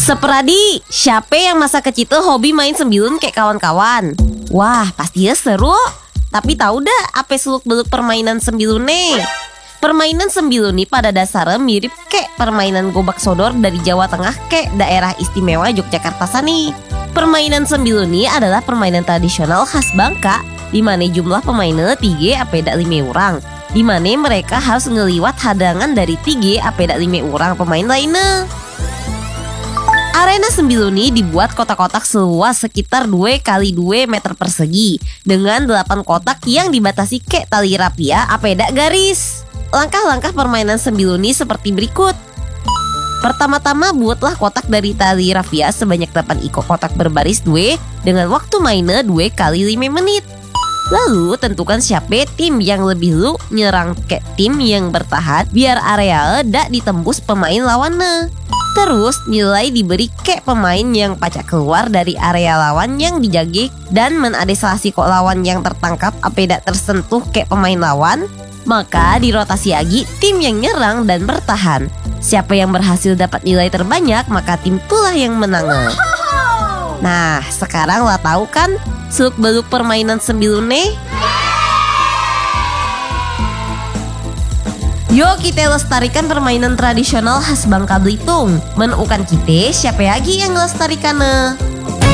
Seperadi, siapa yang masa kecil tuh hobi main sembilun kayak kawan-kawan? Wah, pasti ya seru. Tapi tahu dah apa seluk-beluk permainan sembilun nih? Permainan sembilun nih pada dasarnya mirip kayak permainan gobak sodor dari Jawa Tengah kayak daerah istimewa Yogyakarta sana. Permainan sembilun nih adalah permainan tradisional khas Bangka, di mana jumlah pemainnya 3 sampai 5 orang. Di mana mereka harus ngeliwat hadangan dari 3 sampai 5 orang pemain lainnya. Arena sembilun ini dibuat kotak-kotak seluas sekitar 2 kali 2 meter persegi dengan 8 kotak yang dibatasi kayak tali rapia apeda garis. Langkah-langkah permainan sembilun ini seperti berikut. Pertama-tama buatlah kotak dari tali rafia sebanyak 8 kotak berbaris 2 dengan waktu mainnya 2 kali 5 menit. Lalu tentukan siapa tim yang lebih lu nyerang ke tim yang bertahan biar area dak ditembus pemain lawannya. Terus nilai diberi ke pemain yang pacak keluar dari area lawan yang dijagi dan menadesasi kok lawan yang tertangkap apa tidak tersentuh ke pemain lawan. Maka dirotasi lagi tim yang nyerang dan bertahan. Siapa yang berhasil dapat nilai terbanyak maka tim itulah yang menang. Nah sekarang lah tahu kan seluk-beluk permainan sembilun nih? Yuk kita lestarikan permainan tradisional khas Bangka Belitung. Menukan kita siapa lagi yang ngelestarikannya?